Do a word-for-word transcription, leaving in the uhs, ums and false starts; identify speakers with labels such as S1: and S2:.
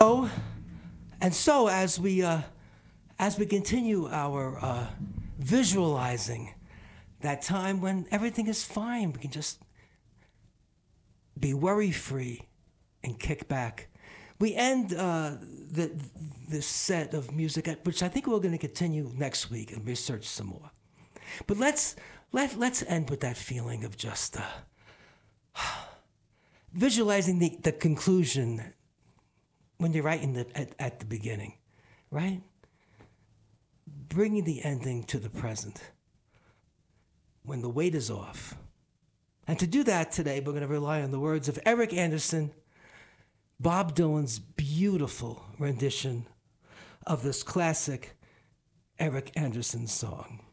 S1: So, and so as we uh, as we continue our uh, visualizing that time when everything is fine, we can just be worry free and kick back. We end uh, the this set of music, at- which I think we're going to continue next week and research some more. But let's let let's end with that feeling of just uh, visualizing the, the conclusion when you're right in the at, at the beginning, right? Bringing the ending to the present when the weight is off. And to do that today, we're going to rely on the words of Eric Anderson, Bob Dylan's beautiful rendition of this classic Eric Anderson song.